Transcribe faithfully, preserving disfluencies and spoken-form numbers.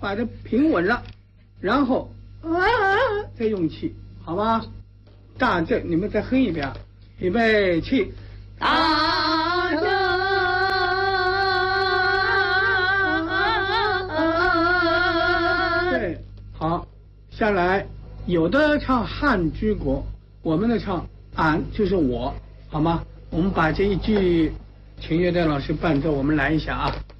把它平稳了，然后啊再用气，好吗？大正，你们再哼一遍，预备起，大正。对，好，下来，有的唱汉居国，我们的唱俺就是我，好吗？我们把这一句，请乐队老师伴奏，我们来一下啊。